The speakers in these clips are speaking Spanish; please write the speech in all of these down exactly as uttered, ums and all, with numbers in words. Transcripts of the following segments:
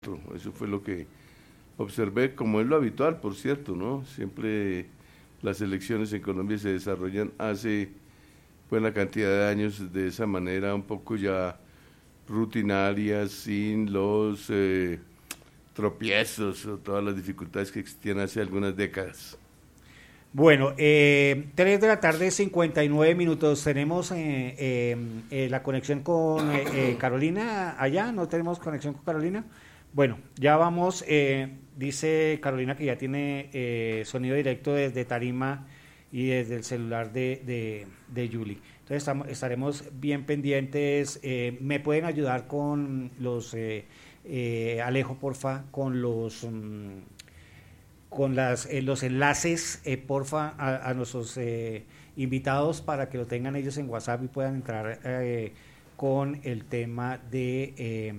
cuatro. Eso fue lo que observé, como es lo habitual, por cierto, ¿no? Siempre las elecciones en Colombia se desarrollan hace buena cantidad de años de esa manera, un poco ya rutinarias, sin los eh, tropiezos o todas las dificultades que existían hace algunas décadas. Bueno, eh, tres de la tarde, cincuenta y nueve minutos. Tenemos eh, eh, eh, la conexión con eh, eh, Carolina allá. ¿No tenemos conexión con Carolina? Bueno, ya vamos. Eh, dice Carolina que ya tiene eh, sonido directo desde Tarima y desde el celular de, de, de Yuli. Entonces estamos, estaremos bien pendientes. Eh, ¿Me pueden ayudar con los, eh, eh, Alejo, porfa, con los... Um, con las, eh, los enlaces, eh, porfa, a, a nuestros eh, invitados para que lo tengan ellos en WhatsApp y puedan entrar eh, con el tema de eh,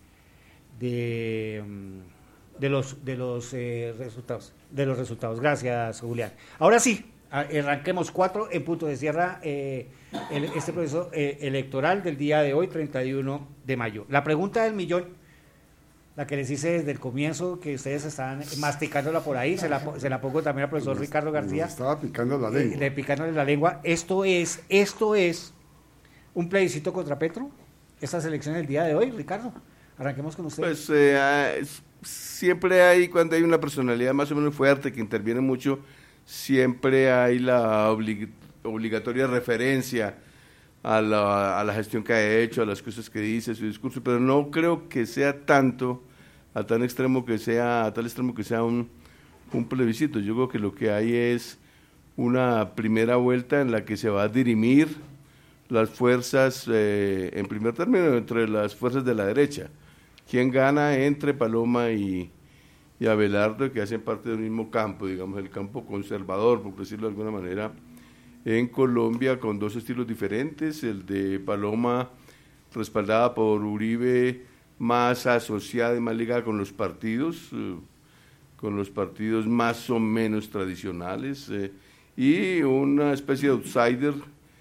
de, de los de los eh, resultados de los resultados. Gracias, Julián. Ahora sí, arranquemos. Cuatro en punto de cierra eh, el, este proceso eh, electoral del día de hoy, treinta y uno de mayo. La pregunta del millón, la que les hice desde el comienzo, que ustedes están masticándola por ahí, se la, se la pongo también al profesor nos, Ricardo García. Nos estaba picando la lengua. Eh, picándole la lengua. Esto es, esto es un plebiscito contra Petro, estas elecciones del día de hoy, Ricardo. Arranquemos con usted. Pues eh, siempre hay, cuando hay una personalidad más o menos fuerte que interviene mucho, siempre hay la oblig, obligatoria referencia a la, a la gestión que ha hecho, a las cosas que dice, su discurso, pero no creo que sea tanto, a tal extremo que sea, a tal extremo que sea un, un plebiscito. Yo creo que lo que hay es una primera vuelta en la que se va a dirimir las fuerzas, eh, en primer término, entre las fuerzas de la derecha. ¿Quién gana entre Paloma y, y Abelardo, que hacen parte del mismo campo, digamos, el campo conservador, por decirlo de alguna manera, en Colombia, con dos estilos diferentes, el de Paloma respaldada por Uribe, más asociada y más ligada con los partidos, eh, con los partidos más o menos tradicionales, eh, y una especie de outsider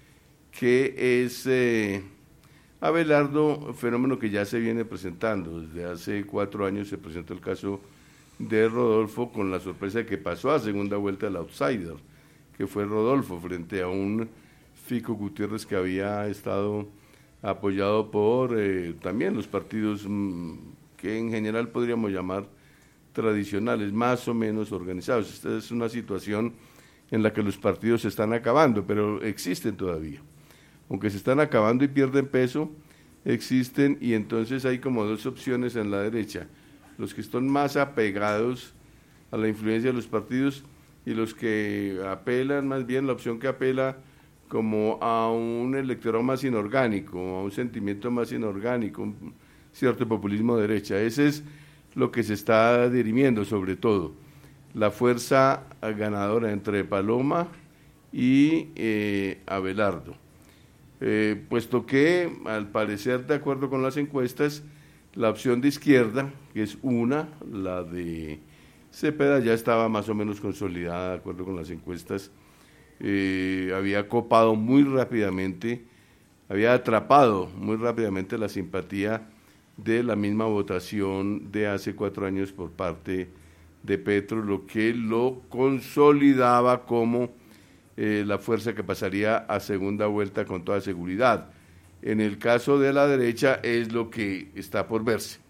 que es eh, Abelardo, fenómeno que ya se viene presentando. Desde hace cuatro años se presentó el caso de Rodolfo, con la sorpresa de que pasó a segunda vuelta el outsider, que fue Rodolfo, frente a un Fico Gutiérrez que había estado apoyado por eh, también los partidos mmm, que en general podríamos llamar tradicionales, más o menos organizados. Esta es una situación en la que los partidos se están acabando, pero existen todavía. Aunque se están acabando y pierden peso, existen, y entonces hay como dos opciones en la derecha: los que están más apegados a la influencia de los partidos y los que apelan, más bien la opción que apela como a un electorado más inorgánico, a un sentimiento más inorgánico, un cierto populismo de derecha. Ese es lo que se está dirimiendo, sobre todo la fuerza ganadora entre Paloma y eh, Abelardo. Eh, puesto que, al parecer, de acuerdo con las encuestas, la opción de izquierda, que es una, la de Cepeda, ya estaba más o menos consolidada, de acuerdo con las encuestas, eh, había copado muy rápidamente, había atrapado muy rápidamente la simpatía de la misma votación de hace cuatro años por parte de Petro, lo que lo consolidaba como eh, la fuerza que pasaría a segunda vuelta con toda seguridad. En el caso de la derecha es lo que está por verse.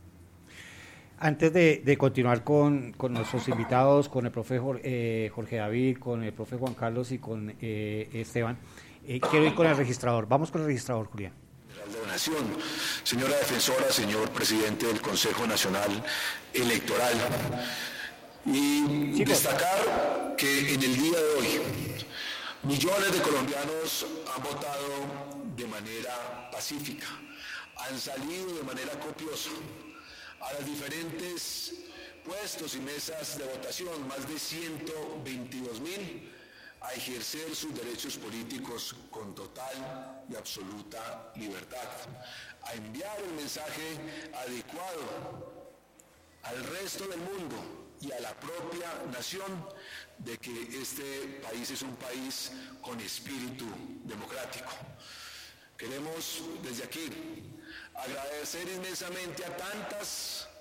Antes de, de continuar con, con nuestros invitados, con el profe Jorge, eh, Jorge David, con el profe Juan Carlos y con eh, Esteban, eh, quiero ir con el registrador. Vamos con el registrador, Julián. De la Nación. Señora defensora, señor presidente del Consejo Nacional Electoral, y sí, destacar que en el día de hoy millones de colombianos han votado de manera pacífica, han salido de manera copiosa a los diferentes puestos y mesas de votación, más de ciento veintidós mil, a ejercer sus derechos políticos con total y absoluta libertad, a enviar el mensaje adecuado al resto del mundo y a la propia nación de que este país es un país con espíritu democrático. Queremos desde aquí agradecer inmensamente a tantas